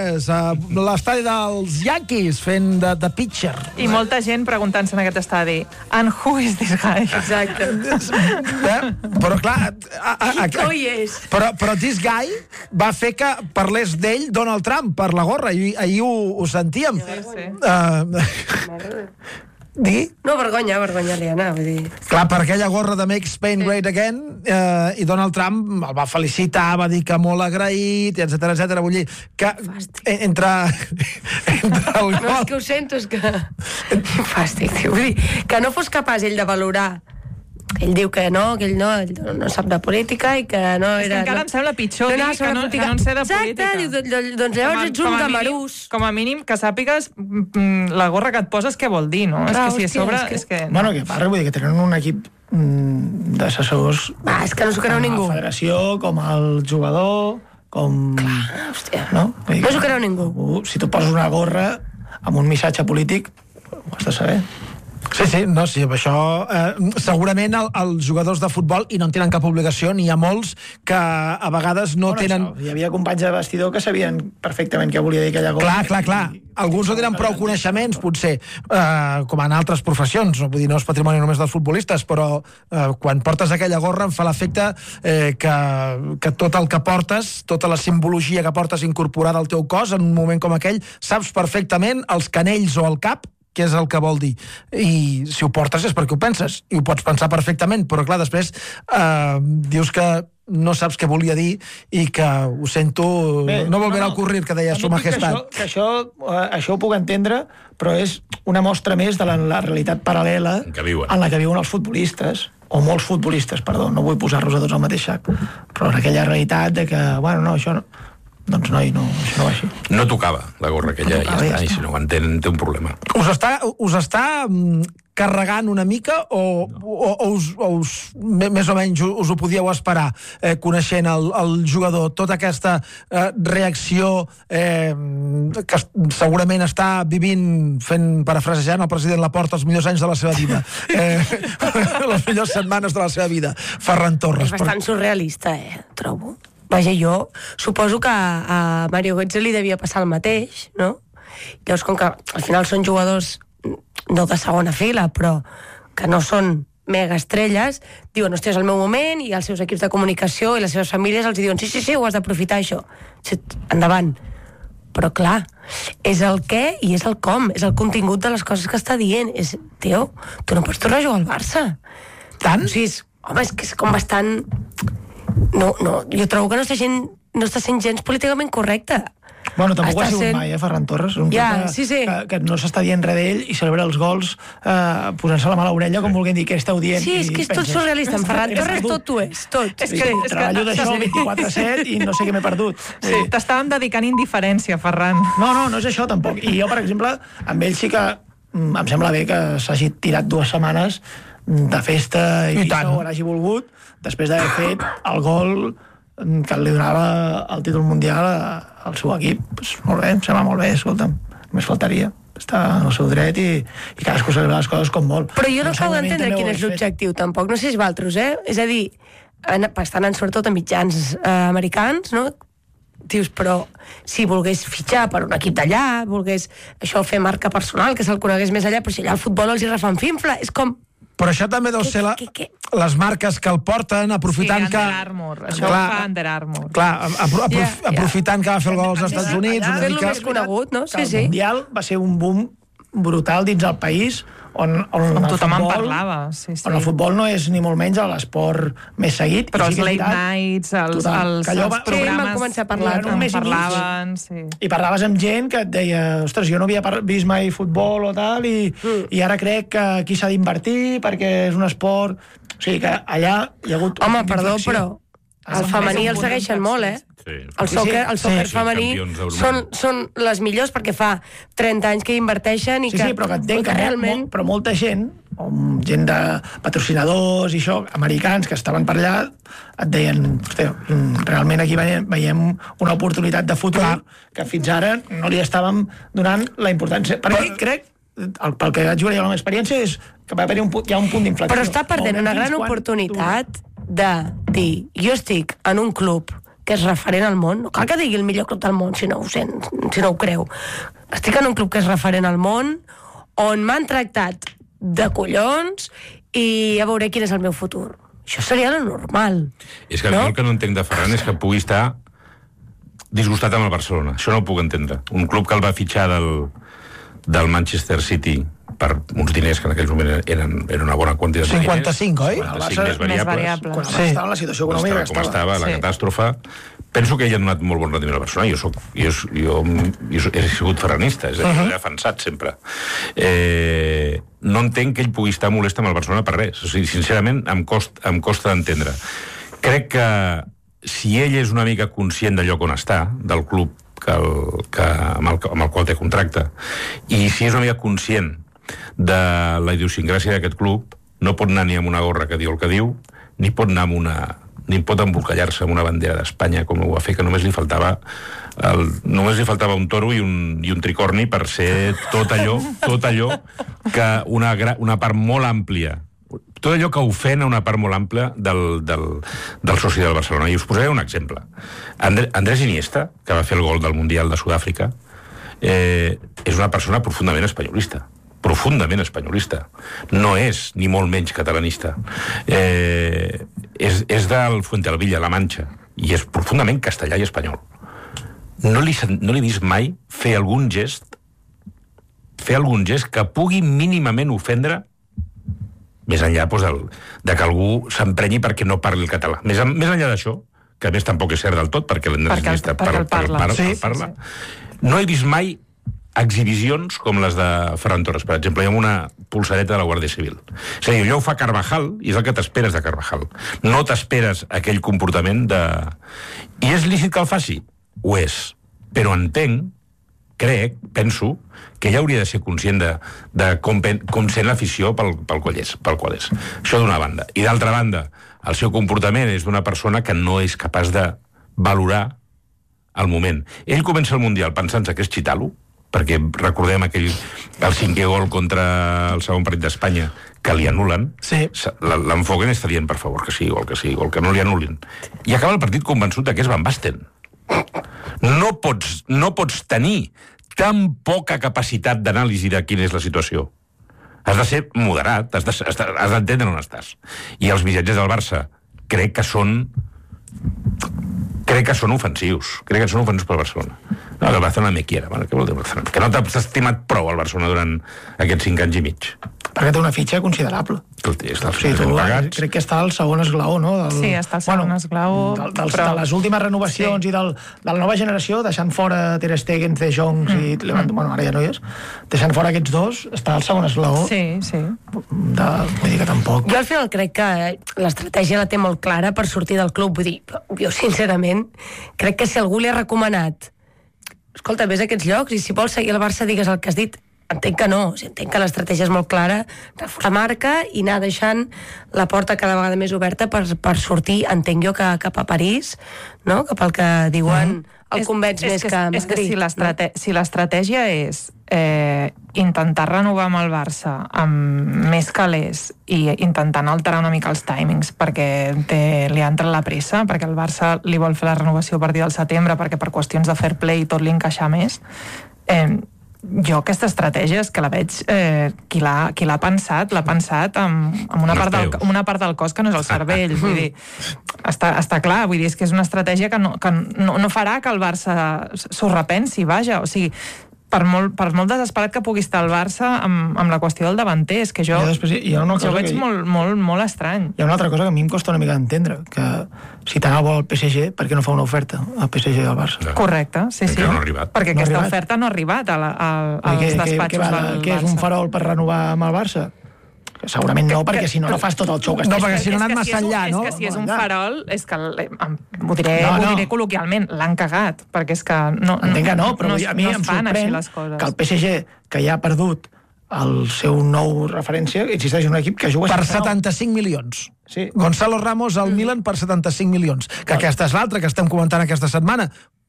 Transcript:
Flores, a l'estadi dels Yankees, fent de pitcher. I molta gent preguntant-se en aquest estadi, and who is this guy? Exacte. Però clar... Qui coi és? Però this guy va fer que parlés d'ell Donald Trump per la gorra, i ahir ho sentíem. Sí. Digui? No, vergonya aliena, vull dir... Clar, per aquella gorra de Make Spain Great Again, i Donald Trump el va felicitar, va dir que molt agraït, etcètera. Vull dir que entre el gol... No, és que ho sento, és que... Fàstic, tio. Vull dir, que no fos capaç ell de valorar. Ell diu que ell no sap de política i que no era... És que encara em sembla pitjor dir que no en sé de política. Exacte, doncs llavors ets un camarús. Com a mínim que sàpigues la gorra que et poses què vol dir, no? És que si a sobre... Bueno, que parla, vull dir que tenen un equip d'assessors... És que no s'ho creu ningú. Com la federació, com el jugador, com... Clar, hòstia. No s'ho creu ningú. Si tu poses una gorra amb un missatge polític, ho has de saber. Sí, amb això segurament els jugadors de futbol, i no en tenen cap obligació, n'hi ha molts que a vegades no tenen... Hi havia companys de vestidor que sabien perfectament què volia dir aquella gorra. Clar. Alguns no tenen prou coneixements, potser, com en altres professions, no vull dir, no és patrimoni només dels futbolistes, però quan portes aquella gorra em fa l'efecte que tot el que portes, tota la simbologia que portes incorporada al teu cos, en un moment com aquell, saps perfectament els canells o el cap què és el que vol dir. I si ho portes és perquè ho penses, i ho pots pensar perfectament, però clar, després dius que no saps què volia dir i que ho sento, no volverà a ocurrir, que deia Su Majestat. Que això ho puc entendre, però és una mostra més de la realitat paral·lela en la que viuen els futbolistes, o molts futbolistes, perdó, no vull posar-los a tots al mateix sac, però en aquella realitat de que, bueno, no, això no... Doncs no, això no va així. No tocava la gorra aquella, ja està, i si no ho entén, té un problema. Us està carregant una mica o més o menys us ho podíeu esperar, coneixent el jugador, tota aquesta reacció que segurament està vivint, parafrasejant el president Laporta, els millors anys de la seva vida, les millors setmanes de la seva vida, Ferran Torres. És bastant surrealista, trobo. Vaja, jo suposo que a Mario Götze li devia passar el mateix, no? Llavors, com que al final són jugadors no de segona fila, però que no són mega estrelles, diuen, hòstia, és el meu moment, i els seus equips de comunicació i les seves famílies els diuen, sí, ho has d'aprofitar, això. Endavant. Però clar, és el què i és el com, és el contingut de les coses que està dient. Tio, tu no pots tornar a jugar al Barça. Tant? O sigui, és que és com bastant... No, jo trobo que no està sent gens políticament correcte. Bueno, tampoc ha sigut mai, Ferran Torres. Que no s'està dient res d'ell i celebra els gols posant-se la mà a l'orella com volguent dir què esteu dient. Sí, és que és tot surrealista. En Ferran Torres tot ho és, tot. Treballo d'això 24/7 i no sé què m'he perdut. Sí, t'estàvem dedicant indiferència, Ferran. No és això tampoc. I jo, per exemple, amb ell sí que em sembla bé que s'hagi tirat 2 setmanes de festa i això ho hagi volgut, després d'haver fet el gol que li donava el títol mundial al seu equip. Pues molt bé, em sembla molt bé, escolta'm, només faltaria. Està en el seu dret i cadascú celebra les coses com vol. Però jo no acabo d'entendre quin és l'objectiu, tampoc. No sé si vosaltres, És a dir, estan sobretot a mitjans americans, no? Dius, però si volgués fitxar per un equip d'allà, volgués això fer marca personal, que se'l conegués més allà, però si allà al futbol els hi refan finfla, és com... Però això també deu ser les marques que el porten, aprofitant que... Under Armour, això ho fa Under Armour. Clar, aprofitant que va fer el gol als Estats Units... Fer-lo més conegut, no? Sí. El Mundial va ser un boom brutal dins el país, on tothom en parlava. On el futbol no és ni molt menys l'esport més seguit. Però els late nights, els programes van començar a parlar, en parlaven. I parlaves amb gent que et deia, ostres, jo no havia vist mai futbol o tal, i ara crec que aquí s'ha d'invertir perquè és un esport... O sigui que allà hi ha hagut... Home, perdó, però el femení el segueixen molt, El soccer femení són les millors perquè fa 30 anys que inverteixen i que... Sí, però que entenc que realment... Però molta gent, gent de patrocinadors i això, americans que estaven per allà, et deien, hòstia, realment aquí veiem una oportunitat de futur que fins ara no li estàvem donant la importància. Per mi, crec, pel que vaig veure jo amb l'experiència, és que hi ha un punt d'inflexió. Però està perdent una gran oportunitat de dir, jo estic en un club que és referent al món, no cal que digui el millor club del món si no ho creu. Estic en un club que és referent al món, on m'han tractat de collons i ja veuré quin és el meu futur. Això seria lo normal. És que el que no entenc de Ferran és que pugui estar disgustat amb el Barcelona. Això no ho puc entendre. Un club que el va fitxar del Manchester City per uns diners que en aquells moments eren una bona quantitat de diners. 55, oi? 55 més variables. Quan estava en la situació econòmica com estava, la catàstrofe. Penso que ell ha donat molt bon rendiment al Barcelona. Jo he sigut ferranista, és a dir, l'he defensat sempre. No entenc que ell pugui estar molest amb el Barcelona per res. O sigui, sincerament, em costa d'entendre. Crec que si ell és una mica conscient del lloc on està, del club amb el qual té contracte, i si és una mica conscient de la idiosincràsia d'aquest club, no pot anar ni amb una gorra que diu el que diu, ni pot anar ni pot embolcallar-se amb una bandera d'Espanya com ho va fer, que només li faltava un toro i un tricorni per ser tot allò que una part molt àmplia, tot allò que ofena una part molt àmplia del soci del Barcelona. I us posaré un exemple. Andrés Iniesta, que va fer el gol del Mundial de Sud-àfrica, és una persona profundament espanyolista. No és ni molt menys catalanista. És del Fuentealbilla, La Manxa, i és profundament castellà i espanyol. No l'he vist mai fer algun gest que pugui mínimament ofendre, més enllà de que algú s'emprenyi perquè no parli el català. Més enllà d'això, que a més tampoc és cert del tot, perquè l'Andrés Iniesta parla. No he vist mai exhibicions com les de Ferran Torres, per exemple, amb una pulsareta de la Guàrdia Civil. És a dir, allò ho fa Carvajal, i és el que t'esperes de Carvajal. No t'esperes aquell comportament de... I és lícit que el faci? Ho és. Però penso, que ella hauria de ser conscient de com sent l'afició pel qual és. Això d'una banda. I d'altra banda, el seu comportament és d'una persona que no és capaç de valorar el moment. Ell comença el Mundial pensant-se que és xitalo, perquè recordem el 5è gol contra el segon partit d'Espanya, que li anulen. Sí. L'enfoquen i està dient, per favor, que sigui gol, que no li anul·lin. I acaba el partit convençut que és Van Basten. No pots tenir tan poca capacitat d'anàlisi de quina és la situació. Has de ser moderat, has d'entendre on estàs. I els missatges del Barça crec que són ofensius. Crec que són ofensius pel Barcelona. No, el Barcelona me quiera. Bueno, què vol dir Barcelona? Que no t'ha estimat prou el Barcelona durant aquests 5 anys i mig. Perquè té una fitxa considerable. Crec que està al segon esglaó, no? Sí, està al segon esglaó. De les últimes renovacions i de la nova generació, deixant fora Ter Stegen, De Jong i Lewandowski, ara ja no hi és, deixant fora aquests dos, està al segon esglaó. Sí. Vull dir que tampoc... Jo al final crec que l'estratègia la té molt clara per sortir del club. Vull dir, jo sincerament crec que si algú li ha recomanat escolta, vés a aquests llocs i si vols seguir el Barça digues el que has dit, entenc que no, entenc que l'estratègia és molt clara, reforçar la marca i anar deixant la porta cada vegada més oberta per sortir, entenc jo, cap a París, no? Cap al que diuen el convenç més que Madrid. És que si l'estratègia és intentar renovar amb el Barça amb més calés i intentant alterar una mica els timings perquè li ha entrat la pressa, perquè el Barça li vol fer la renovació a partir del setembre perquè per qüestions de fair play tot li encaixa més, jo aquesta estratègia és que la veig qui l'ha pensat amb una part del cos que no és el cervell, vull dir, està clar, vull dir, és que és una estratègia que no farà que el Barça s'ho repensi, vaja, o sigui, per molt desesperat que pugui estar el Barça amb la qüestió del davanter, és que jo ho veig molt estrany. Hi ha una altra cosa que a mi em costa una mica d'entendre, que si tant el vol el PSG, per què no fa una oferta al PSG i al Barça? Correcte, sí. Perquè aquesta oferta no ha arribat als despatxos del Barça. Què és un farol per renovar amb el Barça? Segurament no, perquè si no fas tot el xou que estàs... No, perquè si no ha anat massa enllà, no? És que si és un farol, és que ho diré col·loquialment, l'han cagat, perquè és que no a mi em sorprèn que el PSG, que ja ha perdut el seu nou referència, insisteix en un equip que juga... Per 75 milions. Sí. Gonzalo Ramos al Milan per 75 milions. Que aquesta és l'altra que estem comentant aquesta setmana.